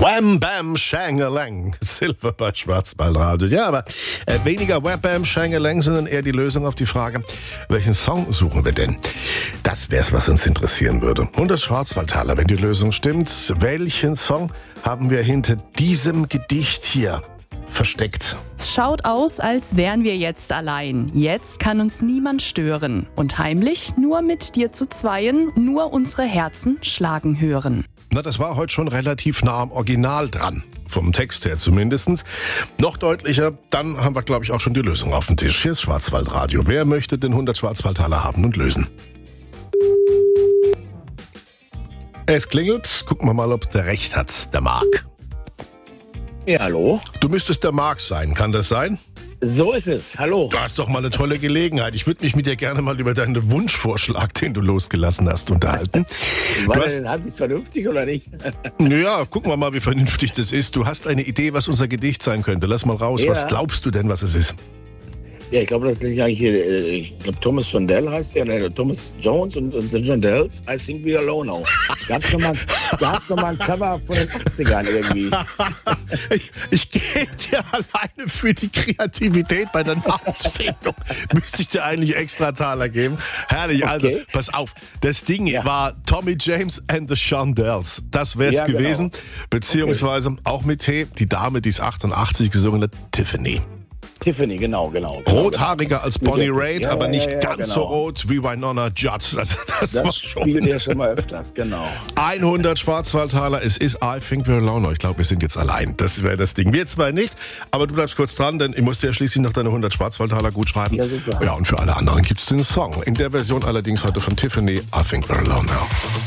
Wham Bam Shangalang, Silber bei Schwarzwaldradio. Ja, aber weniger Wham Bam Shangalang, sondern eher die Lösung auf die Frage, welchen Song suchen wir denn? Das wär's, was uns interessieren würde. 100 Schwarzwaldtaler, wenn die Lösung stimmt. Welchen Song haben wir hinter diesem Gedicht hier versteckt? Es schaut aus, als wären wir jetzt allein. Jetzt kann uns niemand stören. Und heimlich, nur mit dir zu zweien, nur unsere Herzen schlagen hören. Na, das war heute schon relativ nah am Original dran. Vom Text her zumindest. Noch deutlicher, dann haben wir, glaube ich, auch schon die Lösung auf dem Tisch. Hier ist Schwarzwaldradio. Wer möchte den 100 Schwarzwaldtaler haben und lösen? Es klingelt. Gucken wir mal, ob der recht hat, der Marc. Ja, hallo? Du müsstest der Marc sein, kann das sein? So ist es. Hallo. Das ist doch mal eine tolle Gelegenheit. Ich würde mich mit dir gerne mal über deinen Wunschvorschlag, den du losgelassen hast, unterhalten. War der denn halbwegs vernünftig oder nicht? Naja, gucken wir mal, wie vernünftig das ist. Du hast eine Idee, was unser Gedicht sein könnte. Lass mal raus. Ja. Was glaubst du denn, was es ist? Ja, ich glaube, das ist eigentlich hier, ich glaube, Thomas Jondell heißt der, ne? Thomas Jones und The Jondells, I Think We Are Low Now. Gab's noch mal ein Cover von den 80ern irgendwie. Ich gebe dir alleine für die Kreativität bei der Namensfindung. Müsste ich dir eigentlich extra Taler geben. Herrlich, also Okay. pass auf. Das Ding war Tommy James and the Jondells. Das wär's Ja, gewesen. genau. Beziehungsweise auch mit T, die Dame, die es 88 gesungen hat, Tiffany. Tiffany, genau. Rothaariger als Bonnie Ja, Raitt, ja, aber nicht ja, ganz so genau. rot wie Winona Judd. Also das war Das schon spielt ja schon mal öfters, genau. 100 Schwarzwaldtaler. Es ist I Think We're Alone. Ich glaube, wir sind jetzt allein. Das wäre das Ding. Wir zwei nicht, aber du bleibst kurz dran, denn ich musste ja schließlich noch deine 100 Schwarzwaldtaler gut schreiben. Ja, super. Ja, und für alle anderen gibt es den Song. In der Version allerdings heute von Tiffany, I Think We're Alone Now.